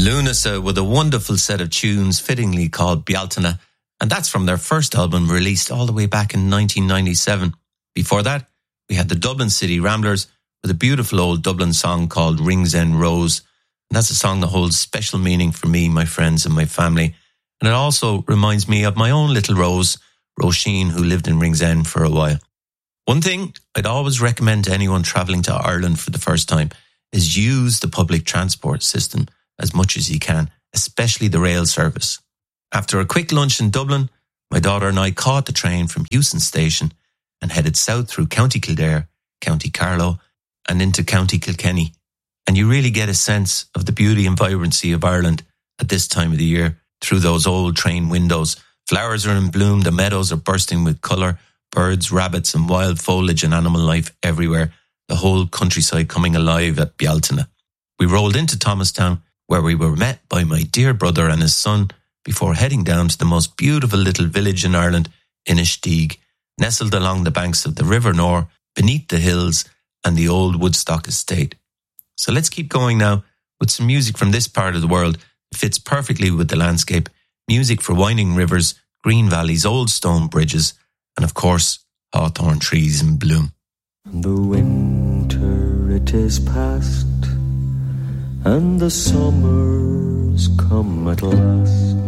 Lunasa with a wonderful set of tunes fittingly called Bealtaine, and that's from their first album released all the way back in 1997. Before that, we had the Dublin City Ramblers with a beautiful old Dublin song called Ringsend Rose, and that's a song that holds special meaning for me, my friends and my family, and it also reminds me of my own little Rose, Roisin, who lived in Ringsend for a while. One thing I'd always recommend to anyone travelling to Ireland for the first time is use the public transport system as much as you can, especially the rail service. After a quick lunch in Dublin, my daughter and I caught the train from Euston Station and headed south through County Kildare, County Carlow, and into County Kilkenny. And you really get a sense of the beauty and vibrancy of Ireland at this time of the year through those old train windows. Flowers are in bloom, the meadows are bursting with colour, birds, rabbits and wild foliage and animal life everywhere, the whole countryside coming alive at Bealtaine. We rolled into Thomastown, where we were met by my dear brother and his son before heading down to the most beautiful little village in Ireland, Inistioge, nestled along the banks of the River Nore, beneath the hills and the old Woodstock estate. So let's keep going now with some music from this part of the world. It fits perfectly with the landscape, music for winding rivers, green valleys, old stone bridges, and of course, hawthorn trees in bloom. The winter it is past, and the summer's come at last.